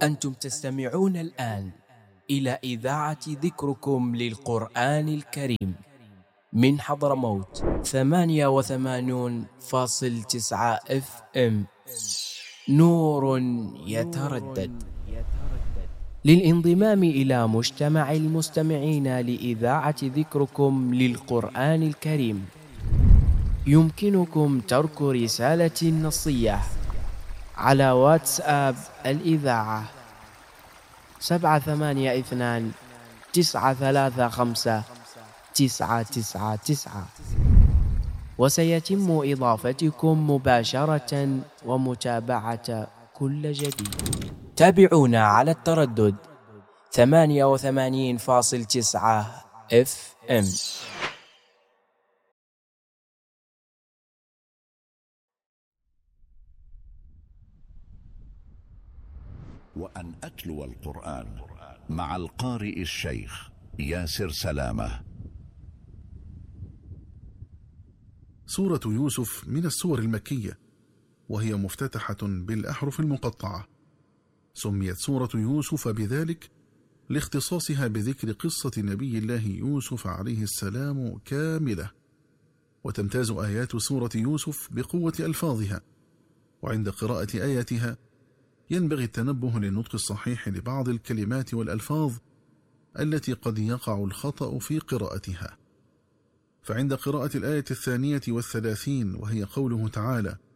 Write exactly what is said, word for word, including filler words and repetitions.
أنتم تستمعون الآن إلى إذاعة ذكركم للقرآن الكريم من حضرموت ثمانية وثمانون فاصل تسعة اف ام. نور يتردد. للانضمام إلى مجتمع المستمعين لإذاعة ذكركم للقرآن الكريم يمكنكم ترك رسالة نصية على واتساب الإذاعة سبعة ثمانية اثنان تسعة ثلاثة خمسة تسعة تسعة تسعة، وسيتم إضافتكم مباشرة ومتابعة كل جديد. تابعونا على التردد ثمانية وثمانين فاصل تسعة اف ام. وأن أتلو القرآن مع القارئ الشيخ ياسر سلامة. سورة يوسف من السور المكية، وهي مفتتحة بالأحرف المقطعة. سميت سورة يوسف بذلك لاختصاصها بذكر قصة نبي الله يوسف عليه السلام كاملة، وتمتاز آيات سورة يوسف بقوة ألفاظها، وعند قراءة آياتها ينبغي التنبه للنطق الصحيح لبعض الكلمات والألفاظ التي قد يقع الخطأ في قراءتها. فعند قراءة الآية الثانية والثلاثين وهي قوله تعالى